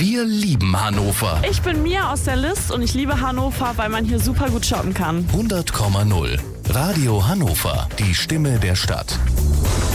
Wir lieben Hannover. Ich bin Mia aus der List und ich liebe Hannover, weil man hier super gut shoppen kann. 100,0. Radio Hannover. Die Stimme der Stadt.